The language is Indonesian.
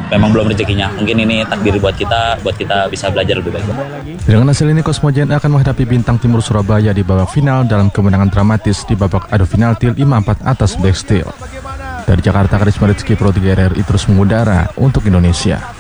memang belum rezekinya. Mungkin ini takdir buat kita bisa belajar lebih baik. Dengan hasil ini, Cosmo Jn akan menghadapi Bintang Timur Surabaya di babak final dalam kemenangan dramatis di babak adu penalti 5-4 atas Black Steel. Dari Jakarta, Karisma Rizky Pro 3 RRI terus mengudara untuk Indonesia.